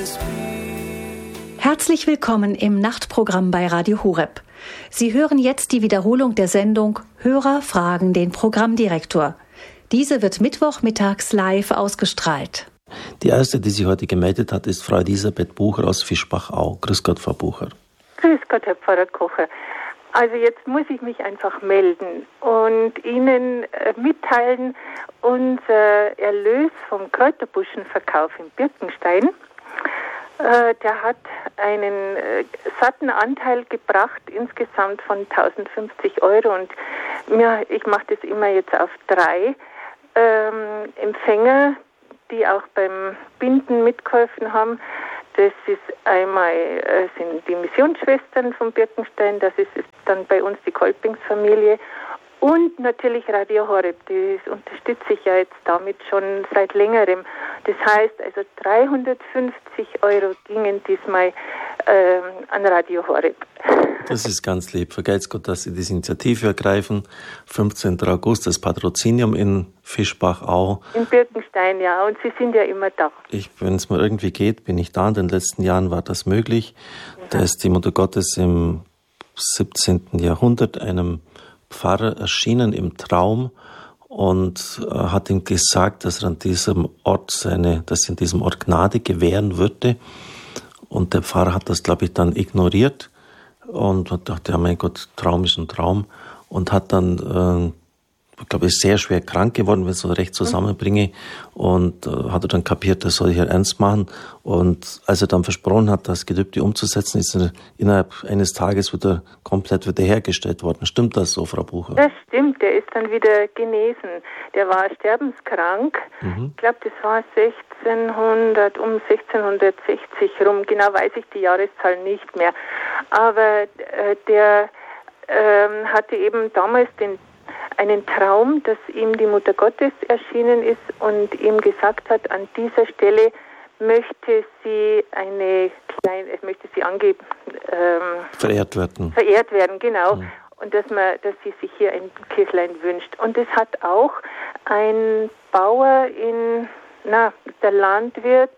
Herzlich willkommen im Nachtprogramm bei Radio Horeb. Sie hören jetzt die Wiederholung der Sendung Hörer fragen den Programmdirektor. Diese wird mittwochmittags live ausgestrahlt. Die erste, die sich heute gemeldet hat, ist Frau Elisabeth Bucher aus Fischbachau. Grüß Gott, Frau Bucher. Grüß Gott, Herr Pfarrer Kocher. Also jetzt muss ich mich einfach melden und Ihnen mitteilen, unser Erlös vom Kräuterbuschenverkauf in Birkenstein, der hat einen satten Anteil gebracht, insgesamt von 1050 Euro. Und ich mache das immer jetzt auf 3 Empfänger, die auch beim Binden mitgeholfen haben. Das ist einmal sind die Missionsschwestern von Birkenstein, das ist dann bei uns die Kolpingsfamilie und natürlich Radio Horeb, das unterstütze ich ja jetzt damit schon seit längerem. Das heißt also 350 Euro gingen diesmal an Radio Horeb. Das ist ganz lieb. Vergelt's Gott, dass Sie diese Initiative ergreifen. 15. August, das Patrozinium in Fischbachau. In Birkenstein, ja. Und Sie sind ja immer da. Wenn es mir irgendwie geht, bin ich da. In den letzten Jahren war das möglich. Ja. Da ist die Mutter Gottes im 17. Jahrhundert einem Pfarrer erschienen im Traum und hat ihm gesagt, dass er an diesem Ort dass in diesem Ort Gnade gewähren würde. Und der Pfarrer hat das, glaube ich, dann ignoriert und hat gedacht, ja mein Gott, Traum ist ein Traum, und hat dann, glaube ich, sehr schwer krank geworden, wenn ich es so recht zusammenbringe, und hat er dann kapiert, das soll ich ja ernst machen. Und als er dann versprochen hat, das Gelübde umzusetzen, ist er innerhalb eines Tages wieder komplett wiederhergestellt worden. Stimmt das so, Frau Bucher? Das stimmt, der ist dann wieder genesen. Der war sterbenskrank. Ich glaube, das war um 1660 rum. Genau weiß ich die Jahreszahl nicht mehr. Aber der hatte eben damals einen Traum, dass ihm die Mutter Gottes erschienen ist und ihm gesagt hat, an dieser Stelle möchte sie verehrt werden. Verehrt werden, genau. Und dass sie sich hier ein Kirchlein wünscht. Und das hat auch ein Bauer der Landwirt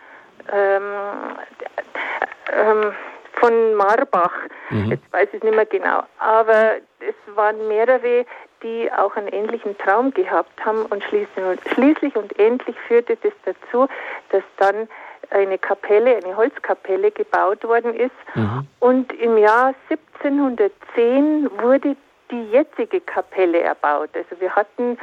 von Marbach, jetzt weiß ich es nicht mehr genau, aber es waren mehrere, die auch einen ähnlichen Traum gehabt haben, und schließlich und endlich führte das dazu, dass dann eine Holzkapelle gebaut worden ist, und im Jahr 1710 wurde die jetzige Kapelle erbaut. Also wir hatten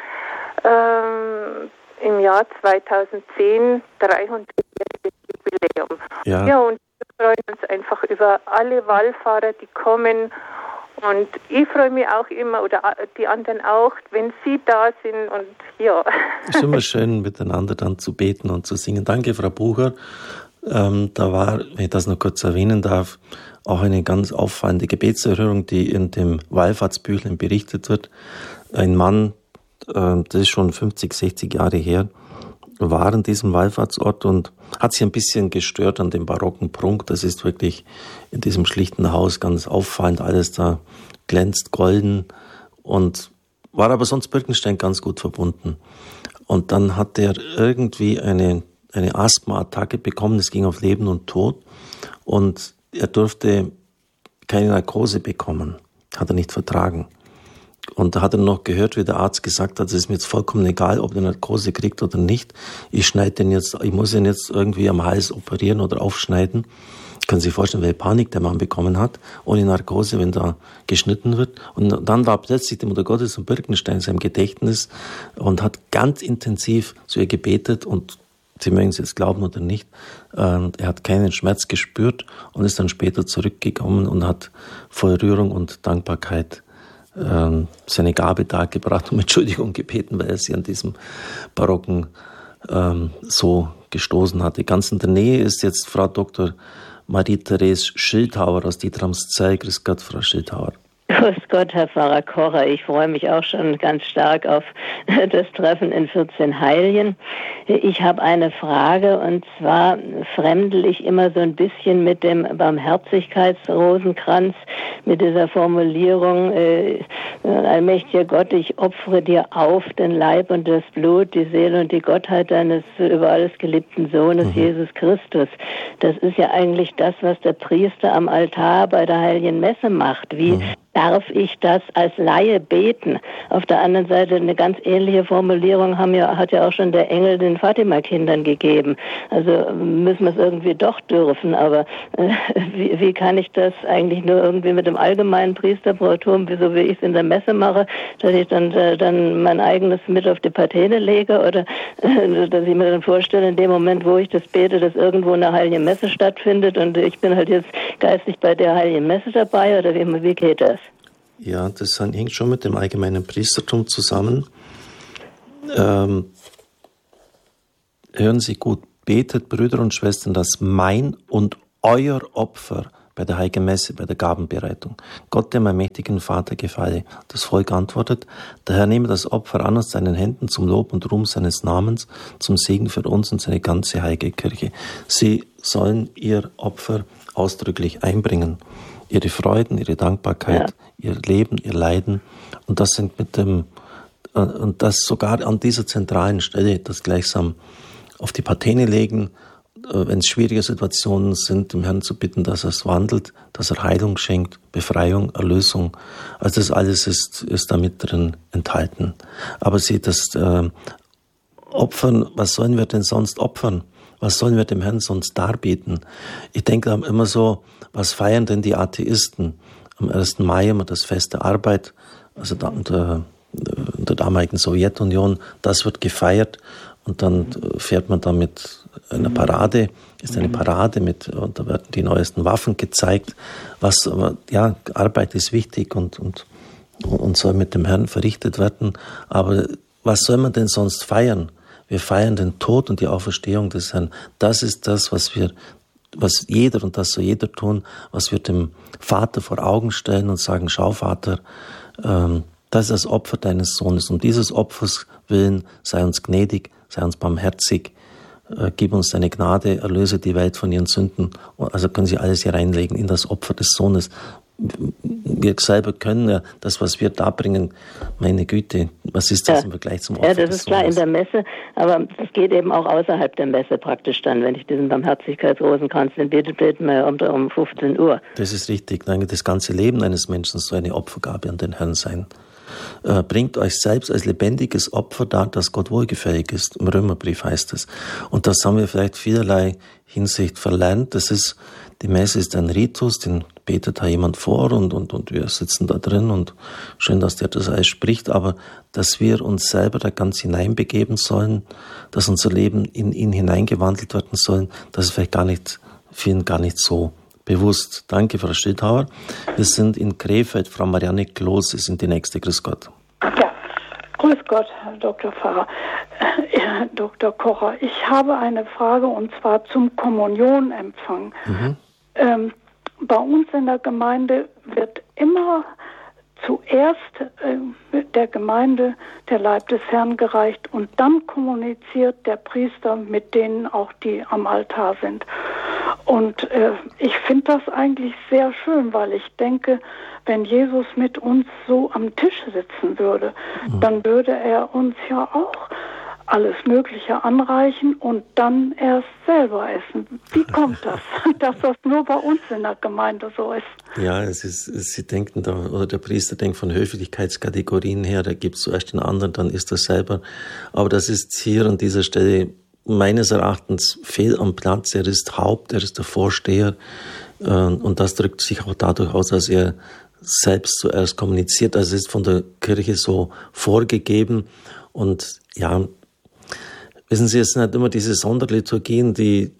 im Jahr 2010 300-jähriges Jubiläum. Ja, und wir freuen uns einfach über alle Wallfahrer, die kommen. Und ich freue mich auch immer, oder die anderen auch, wenn Sie da sind. Und ja. Es ist immer schön, miteinander dann zu beten und zu singen. Danke, Frau Bucher. Da war, wenn ich das noch kurz erwähnen darf, auch eine ganz auffallende Gebetserhörung, die in dem Wallfahrtsbüchlein berichtet wird. Ein Mann, das ist schon 50, 60 Jahre her, war in diesem Wallfahrtsort und hat sich ein bisschen gestört an dem barocken Prunk. Das ist wirklich in diesem schlichten Haus ganz auffallend. Alles da glänzt golden, und war aber sonst Birkenstein ganz gut verbunden. Und dann hat er irgendwie eine Asthma-Attacke bekommen. Es ging auf Leben und Tod, und er durfte keine Narkose bekommen. Hat er nicht vertragen. Und da hat er noch gehört, wie der Arzt gesagt hat, es ist mir jetzt vollkommen egal, ob er Narkose kriegt oder nicht. Ich muss ihn jetzt irgendwie am Hals operieren oder aufschneiden. Können Sie sich vorstellen, welche Panik der Mann bekommen hat, ohne Narkose, wenn da geschnitten wird. Und dann war plötzlich die Mutter Gottes von Birkenstein in seinem Gedächtnis und hat ganz intensiv zu ihr gebetet, und Sie mögen es jetzt glauben oder nicht, er hat keinen Schmerz gespürt und ist dann später zurückgekommen und hat voll Rührung und Dankbarkeit seine Gabe dargebracht und um Entschuldigung gebeten, weil er sie an diesem barocken so gestoßen hatte. Ganz in der Nähe ist jetzt Frau Dr. Marie-Therese Schildhauer aus Dietramszell. Grüß Gott, Frau Schildhauer. Grüß Gott, Herr Pfarrer Kocher. Ich freue mich auch schon ganz stark auf das Treffen in 14 Heiligen. Ich habe eine Frage, und zwar fremdel ich immer so ein bisschen mit dem Barmherzigkeitsrosenkranz, mit dieser Formulierung, allmächtiger Gott, ich opfere dir auf den Leib und das Blut, die Seele und die Gottheit deines über alles geliebten Sohnes, Jesus Christus. Das ist ja eigentlich das, was der Priester am Altar bei der Heiligen Messe macht. Wie darf ich das als Laie beten? Auf der anderen Seite eine ganz ähnliche Formulierung hat ja auch schon der Engel den Fatima-Kindern gegeben. Also müssen wir es irgendwie doch dürfen, aber wie kann ich das eigentlich nur irgendwie mit dem allgemeinen Priesterbrautum, so wie ich es in der Messe mache, dass ich dann mein eigenes mit auf die Patene lege, oder dass ich mir dann vorstelle, in dem Moment, wo ich das bete, dass irgendwo eine Heilige Messe stattfindet und ich bin halt jetzt geistig bei der Heiligen Messe dabei, oder wie geht das? Ja, das hängt schon mit dem allgemeinen Priestertum zusammen. Hören Sie gut, betet, Brüder und Schwestern, dass mein und euer Opfer bei der Heiligen Messe, bei der Gabenbereitung Gott, dem allmächtigen Vater, gefalle. Das Volk antwortet, der Herr nehme das Opfer an aus seinen Händen zum Lob und Ruhm seines Namens, zum Segen für uns und seine ganze heilige Kirche. Sie sollen ihr Opfer ausdrücklich einbringen. Ihre Freuden, ihre Dankbarkeit, ihr Leben, ihr Leiden. Und das sind und das sogar an dieser zentralen Stelle, das gleichsam auf die Patene legen, wenn es schwierige Situationen sind, dem Herrn zu bitten, dass er es wandelt, dass er Heilung schenkt, Befreiung, Erlösung. Also das alles ist da mit drin enthalten. Aber das Opfern, was sollen wir denn sonst opfern? Was sollen wir dem Herrn sonst darbieten? Ich denke immer so, was feiern denn die Atheisten? Am 1. Mai immer das Fest der Arbeit, also unter der damaligen Sowjetunion, das wird gefeiert und dann fährt man da mit einer Parade, ist eine Parade und da werden die neuesten Waffen gezeigt. Arbeit ist wichtig und soll mit dem Herrn verrichtet werden, aber was soll man denn sonst feiern? Wir feiern den Tod und die Auferstehung des Herrn. Das ist das, was jeder, und das soll jeder tun, was wir dem Vater vor Augen stellen und sagen, schau Vater, das ist das Opfer deines Sohnes. Um dieses Opfers willen sei uns gnädig, sei uns barmherzig, gib uns deine Gnade, erlöse die Welt von ihren Sünden. Also können Sie alles hier reinlegen in das Opfer des Sohnes. Wir selber können ja das, was wir darbringen, meine Güte, was ist das im Vergleich zum Opfer? Ja, das ist klar in der Messe, aber das geht eben auch außerhalb der Messe praktisch dann, wenn ich diesen Barmherzigkeitsrosenkranz, den beten wir um 15 Uhr. Das ist richtig. Das ganze Leben eines Menschen soll eine Opfergabe an den Herrn sein. Bringt euch selbst als lebendiges Opfer dar, das Gott wohlgefällig ist. Im Römerbrief heißt es. Und das haben wir vielleicht vielerlei Hinsicht verlernt. Die Messe ist ein Ritus, den betet da jemand vor und wir sitzen da drin und schön, dass der das alles spricht, aber dass wir uns selber da ganz hineinbegeben sollen, dass unser Leben in ihn hineingewandelt werden soll, das ist vielleicht vielen gar nicht so bewusst. Danke, Frau Stildhauer. Wir sind in Krefeld. Frau Marianne Kloß ist die nächste. Grüß Gott. Ja, grüß Gott, Herr Dr. Pfarrer. Dr. Kocher, ich habe eine Frage, und zwar zum Kommunionempfang. Bei uns in der Gemeinde wird immer zuerst der Gemeinde der Leib des Herrn gereicht und dann kommuniziert der Priester mit denen auch, die am Altar sind. Und ich finde das eigentlich sehr schön, weil ich denke, wenn Jesus mit uns so am Tisch sitzen würde, dann würde er uns ja auch alles Mögliche anreichen und dann erst selber essen. Wie kommt das, dass das nur bei uns in der Gemeinde so ist? Ja, Sie denken da, oder der Priester denkt von Höflichkeitskategorien her, da gibt es zuerst den anderen, dann ist er selber. Aber das ist hier an dieser Stelle meines Erachtens fehl am Platz. Er ist Haupt, er ist der Vorsteher und das drückt sich auch dadurch aus, dass er selbst zuerst kommuniziert. Also es ist von der Kirche so vorgegeben und ja, wissen Sie, es sind halt immer diese Sonderliturgien, die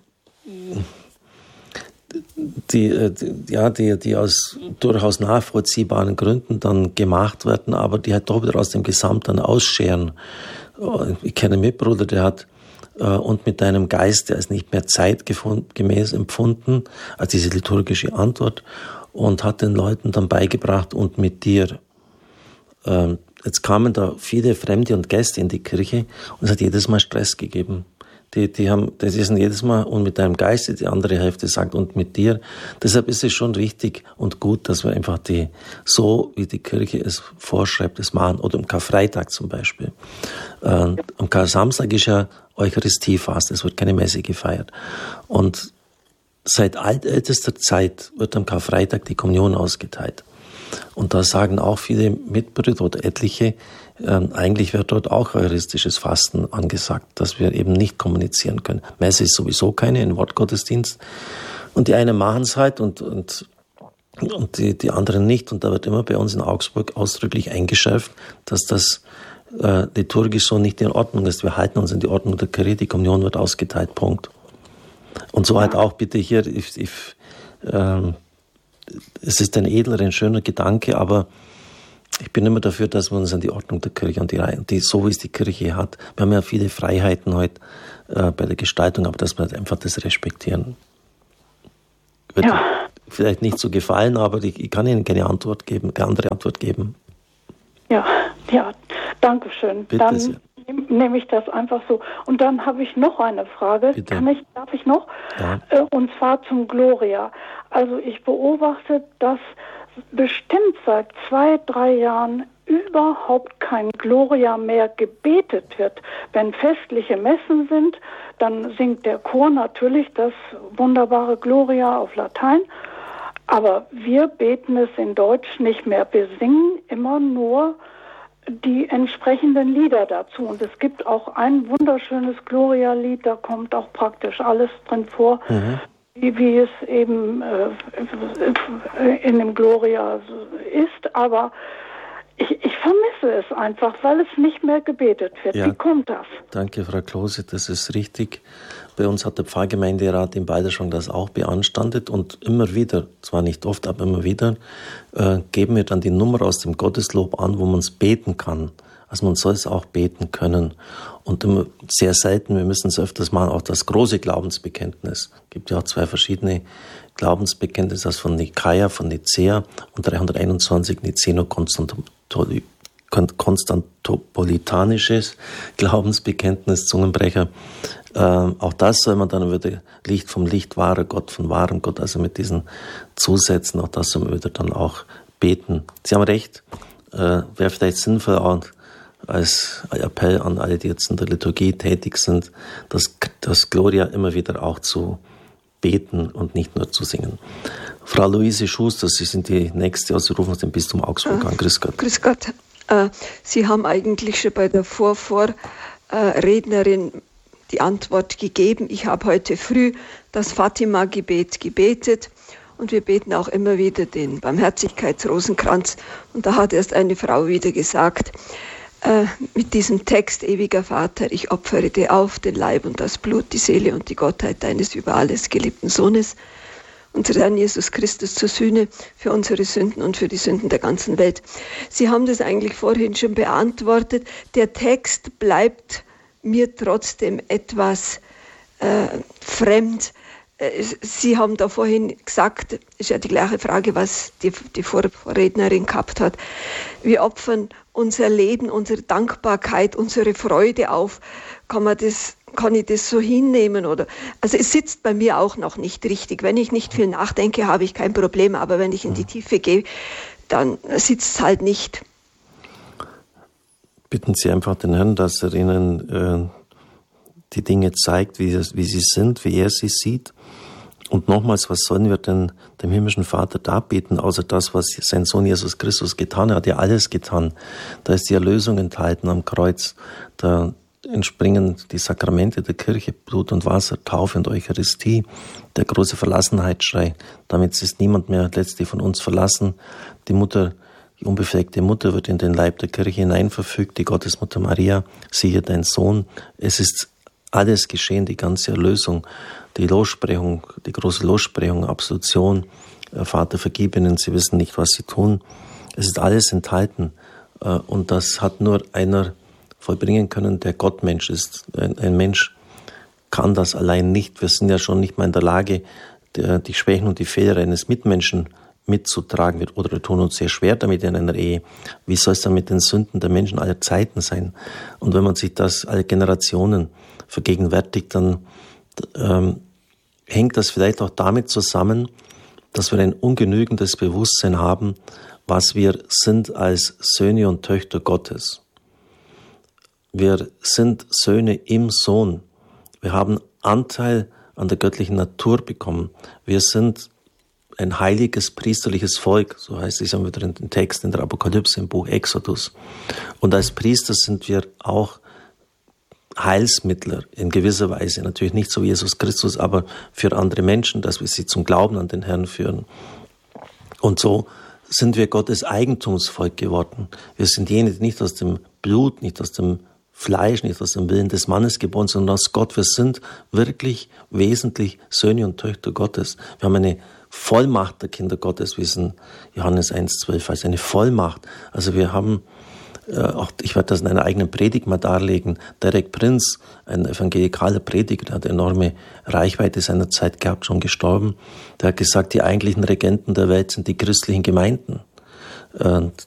aus durchaus nachvollziehbaren Gründen dann gemacht werden, aber die halt doch wieder aus dem Gesamt dann ausscheren. Ich kenne einen Mitbruder, der hat und mit deinem Geist, der ist nicht mehr zeitgemäß empfunden, als diese liturgische Antwort. und hat den Leuten dann beigebracht, und mit dir. Jetzt kamen da viele Fremde und Gäste in die Kirche und es hat jedes Mal Stress gegeben. Die sind jedes Mal und mit deinem Geiste, die andere Hälfte sagt und mit dir. Deshalb ist es schon richtig und gut, dass wir einfach so wie die Kirche es vorschreibt, es machen. Oder am Karfreitag zum Beispiel. Am Karsamstag ist ja Eucharistiefast, es wird keine Messe gefeiert. Und seit altältester Zeit wird am Karfreitag die Kommunion ausgeteilt. Und da sagen auch viele Mitbrüder oder etliche, eigentlich wird dort auch eucharistisches Fasten angesagt, dass wir eben nicht kommunizieren können. Messe ist sowieso keine, ein Wortgottesdienst. Und die einen machen es halt und die anderen nicht. Und da wird immer bei uns in Augsburg ausdrücklich eingeschärft, dass das liturgisch so nicht in Ordnung ist. Wir halten uns in die Ordnung der Kirche, die Kommunion wird ausgeteilt, Punkt. Und so halt auch bitte hier, es ist ein edler, ein schöner Gedanke, aber ich bin immer dafür, dass wir uns an die Ordnung der Kirche und so wie es die Kirche hat. Wir haben ja viele Freiheiten heute bei der Gestaltung, aber dass wir einfach das respektieren. Wird vielleicht nicht so gefallen, aber ich kann Ihnen keine Antwort geben, keine andere Antwort geben. Ja, danke schön. Bitte dann sehr. Nehme ich das einfach so. Und dann habe ich noch eine Frage. Bitte. Darf ich noch? Ja. Und zwar zum Gloria. Also ich beobachte, dass bestimmt seit 2-3 Jahren überhaupt kein Gloria mehr gebetet wird. Wenn festliche Messen sind, dann singt der Chor natürlich das wunderbare Gloria auf Latein. Aber wir beten es in Deutsch nicht mehr. Wir singen immer nur die entsprechenden Lieder dazu. Und es gibt auch ein wunderschönes Gloria-Lied, da kommt auch praktisch alles drin vor, wie es eben in dem Gloria ist. Aber ich vermisse es einfach, weil es nicht mehr gebetet wird. Ja. Wie kommt das? Danke, Frau Klose, das ist richtig. Bei uns hat der Pfarrgemeinderat in Balderschwang das auch beanstandet und immer wieder, zwar nicht oft, aber immer wieder, geben wir dann die Nummer aus dem Gotteslob an, wo man es beten kann. Also man soll es auch beten können. Und immer sehr selten, wir müssen es öfters machen, auch das große Glaubensbekenntnis. Es gibt ja auch 2 verschiedene Glaubensbekenntnisse, das von Nikaia, von Nicäa und 321 Nicäno-Konstantopolitanisches Glaubensbekenntnis, Zungenbrecher. Auch das soll man dann wieder Licht vom Licht, wahrer Gott von wahrem Gott, also mit diesen Zusätzen, auch das soll man wieder dann auch beten. Sie haben recht, wäre vielleicht sinnvoll auch als Appell an alle, die jetzt in der Liturgie tätig sind, das Gloria immer wieder auch zu beten und nicht nur zu singen. Frau Luise Schuster, Sie sind die Nächste, Sie rufen aus dem Bistum Augsburg an. Grüß Gott. Grüß Gott. Sie haben eigentlich schon bei der Vorrednerin die Antwort gegeben. Ich habe heute früh das Fatima-Gebet gebetet und wir beten auch immer wieder den Barmherzigkeitsrosenkranz. Und da hat erst eine Frau wieder gesagt, mit diesem Text, ewiger Vater, ich opfere dir auf den Leib und das Blut, die Seele und die Gottheit deines über alles geliebten Sohnes, unseren Herrn Jesus Christus zur Sühne für unsere Sünden und für die Sünden der ganzen Welt. Sie haben das eigentlich vorhin schon beantwortet. Der Text bleibt mir trotzdem etwas fremd. Sie haben da vorhin gesagt, ist ja die gleiche Frage, was die Vorrednerin gehabt hat. Wir opfern unser Leben, unsere Dankbarkeit, unsere Freude auf. Kann ich das so hinnehmen? Oder? Also es sitzt bei mir auch noch nicht richtig. Wenn ich nicht viel nachdenke, habe ich kein Problem. Aber wenn ich in die Tiefe gehe, dann sitzt es halt nicht. Bitten Sie einfach den Herrn, dass er Ihnen die Dinge zeigt, wie sie sind, wie er sie sieht. Und nochmals, was sollen wir denn dem himmlischen Vater darbeten, außer das, was sein Sohn Jesus Christus getan hat? Er hat ja alles getan. Da ist die Erlösung enthalten am Kreuz. Da entspringen die Sakramente der Kirche, Blut und Wasser, Taufe und Eucharistie, der große Verlassenheitsschrei. Damit ist niemand mehr letztlich von uns verlassen. Die unbefleckte Mutter wird in den Leib der Kirche hineinverfügt, die Gottesmutter Maria, siehe dein Sohn. Es ist alles geschehen, die ganze Erlösung, die Lossprechung, die große Lossprechung, Absolution, Vater, vergib ihnen, sie wissen nicht, was sie tun. Es ist alles enthalten und das hat nur einer vollbringen können, der Gottmensch ist. Ein Mensch kann das allein nicht. Wir sind ja schon nicht mal in der Lage, die Schwächen und die Fehler eines Mitmenschen mitzutragen wird. Oder wir tun uns sehr schwer damit in einer Ehe. Wie soll es dann mit den Sünden der Menschen aller Zeiten sein? Und wenn man sich das alle Generationen vergegenwärtigt, dann hängt das vielleicht auch damit zusammen, dass wir ein ungenügendes Bewusstsein haben, was wir sind als Söhne und Töchter Gottes. Wir sind Söhne im Sohn. Wir haben Anteil an der göttlichen Natur bekommen. Wir sind ein heiliges, priesterliches Volk, so heißt es ja wieder in den Texten in der Apokalypse, im Buch Exodus. Und als Priester sind wir auch Heilsmittler in gewisser Weise. Natürlich nicht so wie Jesus Christus, aber für andere Menschen, dass wir sie zum Glauben an den Herrn führen. Und so sind wir Gottes Eigentumsvolk geworden. Wir sind jene, die nicht aus dem Blut, nicht aus dem Fleisch, nicht aus dem Willen des Mannes geboren, sondern aus Gott. Wir sind wirklich wesentlich Söhne und Töchter Gottes. Wir haben eine Vollmacht der Kinder Gottes, wie es in Johannes 1,12 heißt, eine Vollmacht. Also wir haben, auch ich werde das in einer eigenen Predigt mal darlegen, Derek Prince, ein evangelikaler Prediger, der hat enorme Reichweite seiner Zeit gehabt, schon gestorben, der hat gesagt, die eigentlichen Regenten der Welt sind die christlichen Gemeinden. Und